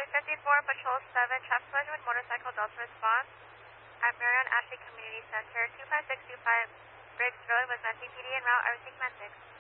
354, Patrol 7, traffic collision with motorcycle, Delta response at Marion Ashley Community Center, 25625 Briggs Road with Messy PD en route, everything Mantic.